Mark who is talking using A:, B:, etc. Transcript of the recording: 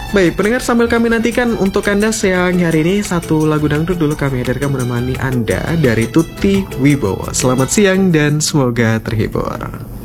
A: Baik, pendengar, sambil kami nantikan untuk Anda siang hari ini satu lagu dangdut dulu kami hadirkan menemani Anda dari Tuti Wibowo. Selamat siang dan semoga terhibur.